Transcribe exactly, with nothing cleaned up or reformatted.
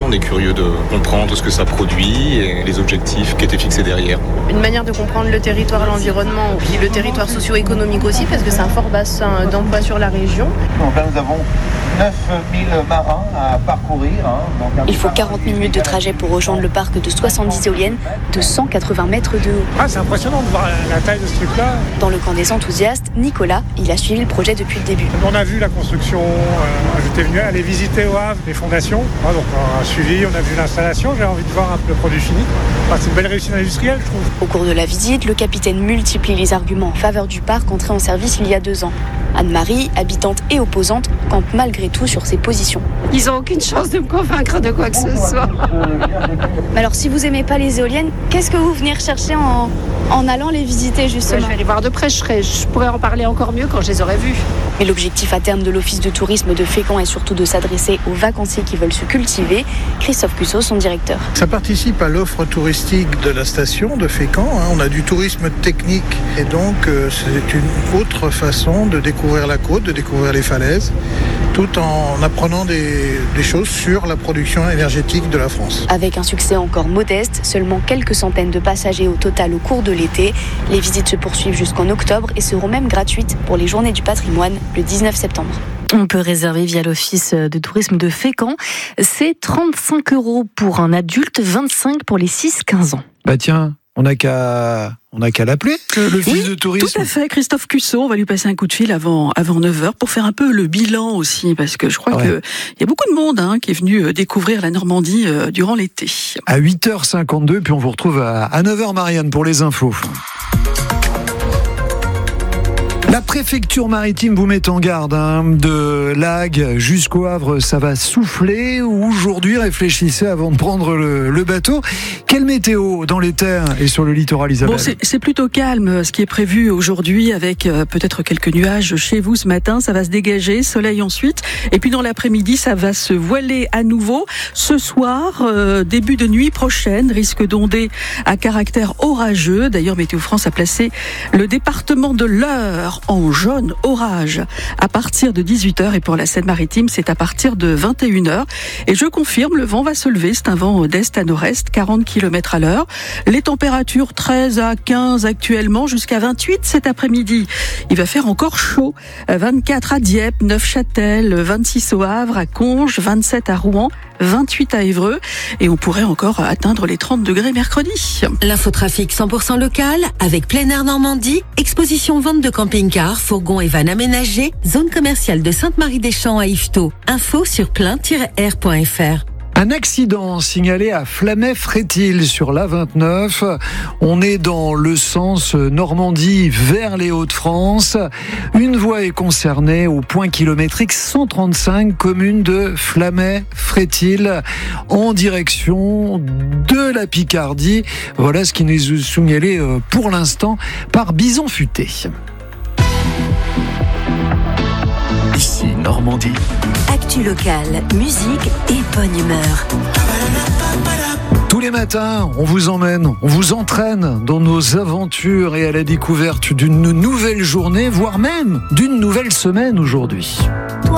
On est curieux de comprendre ce que ça produit et les objectifs qui étaient fixés derrière. Une manière de comprendre le territoire, l'environnement, puis le territoire socio-économique aussi, parce que c'est un fort bassin d'emploi sur la région. Donc là, nous avons neuf mille marins à parcourir. Hein. Donc, Il faut quarante minutes de trajet pour rejoindre le parc de soixante-dix éoliennes de cent quatre-vingts mètres de haut. Ah, c'est impressionnant de voir la taille de ce truc-là. Dans le camp des enthousiastes, Nicolas, il a suivi le projet depuis le début. On a vu la construction, euh, j'étais venu aller visiter au Havre les fondations. Ah, donc on a suivi, on a vu l'installation, j'ai envie de voir un peu le produit fini. Ah, c'est une belle réussite industrielle, je trouve. Au cours de la visite, le capitaine multiplie les arguments en faveur du parc entré en service il y a deux ans. Anne-Marie, habitante et opposante, campe malgré tout sur ses positions. Ils n'ont aucune chance de me convaincre de quoi que ce soit. Mais alors, si vous aimez pas les éoliennes, qu'est-ce que vous venez rechercher en, en allant les visiter justement ? Ouais, je vais aller voir de près, je, serai, je pourrais en parler encore mieux quand je les aurais vus. Mais l'objectif à terme de l'Office de tourisme de Fécamp est surtout de s'adresser aux vacanciers qui veulent se cultiver. Christophe Cussot, son directeur. Ça participe à l'offre touristique de la station de Fécamp. On a du tourisme technique et donc euh, c'est une autre façon de découvrir la côte, de découvrir les falaises, tout en apprenant des, des choses sur la production énergétique de la France. Avec un succès encore modeste, seulement quelques centaines de passagers au total au cours de l'été. Les visites se poursuivent jusqu'en octobre et seront même gratuites pour les journées du patrimoine le dix-neuf septembre. On peut réserver via l'Office de tourisme de Fécamp. C'est trente-cinq euros pour un adulte, vingt-cinq pour les six quinze ans. Bah tiens, on n'a qu'à... On n'a qu'à l'appeler, l'Office oui, de tourisme. Tout à fait, Christophe Cussot, on va lui passer un coup de fil avant, avant neuf heures pour faire un peu le bilan aussi, parce que je crois ouais. qu'il y a beaucoup de monde hein, qui est venu découvrir la Normandie euh, durant l'été. À huit heures cinquante-deux, puis on vous retrouve à, à neuf heures, Marianne, pour les infos. La préfecture maritime vous met en garde, hein, de Lague jusqu'au Havre, ça va souffler. Aujourd'hui, réfléchissez avant de prendre le, le bateau. Quelle météo dans les terres et sur le littoral, Isabelle ? Bon, c'est, c'est plutôt calme ce qui est prévu aujourd'hui, avec euh, peut-être quelques nuages chez vous ce matin. Ça va se dégager, soleil ensuite. Et puis dans l'après-midi, ça va se voiler à nouveau. Ce soir, euh, début de nuit prochaine, risque d'ondées à caractère orageux. D'ailleurs, Météo France a placé le département de l'Eure en jaune orage à partir de dix-huit heures et pour la Seine-Maritime, c'est à partir de vingt et une heures. Et je confirme, le vent va se lever. C'est un vent d'est à nord-est, quarante kilomètres à l'heure. Les températures treize à quinze actuellement, jusqu'à vingt-huit cet après-midi. Il va faire encore chaud. vingt-quatre à Dieppe, Neufchâtel, vingt-six au Havre, à Conges, vingt-sept à Rouen, vingt-huit à Évreux. Et on pourrait encore atteindre les trente degrés mercredi. L'infotrafic cent pour cent local avec Plein Air Normandie, exposition vente de camping-car, fourgons et vannes aménagés, zone commerciale de Sainte-Marie-des-Champs à Yvetot. Info sur plein tiret air point f r. Un accident signalé à Flamet-Frétil sur l'A vingt-neuf. On est dans le sens Normandie vers les Hauts-de-France. Une voie est concernée au point kilométrique cent trente-cinq, commune de Flamet-Frétil, en direction de la Picardie. Voilà ce qui nous est signalé pour l'instant par Bison Futé. Ici Normandie. Actu locale, musique et bonne humeur. Tous les matins, on vous emmène, on vous entraîne dans nos aventures et à la découverte d'une nouvelle journée, voire même d'une nouvelle semaine aujourd'hui.